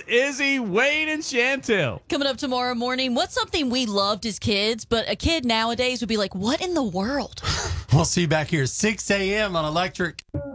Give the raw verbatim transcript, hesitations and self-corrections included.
Izzy, Wayne, and Chantel. Coming up tomorrow morning, what's something we loved as kids, but a kid nowadays would be like, what in the world? We'll see you back here at six a.m. on Electric.